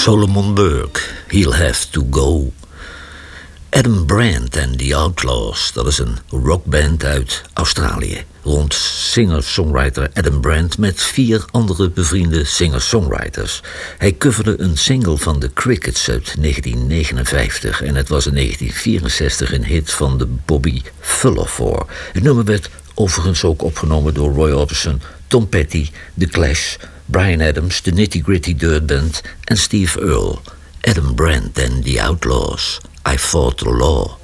Solomon Burke, He'll Have to Go. Adam Brandt and the Outlaws, dat is een rockband uit Australië. Rond singer-songwriter Adam Brandt met 4 andere bevriende singer-songwriters. Hij coverde een single van The Crickets uit 1959 en het was in 1964 een hit van de Bobby Fuller 4. Het nummer werd overigens ook opgenomen door Roy Orbison, Tom Petty, The Clash, Bryan Adams, de Nitty Gritty Dirt Band en Steve Earle. Adam Brandt and the Outlaws. I Fought the Law.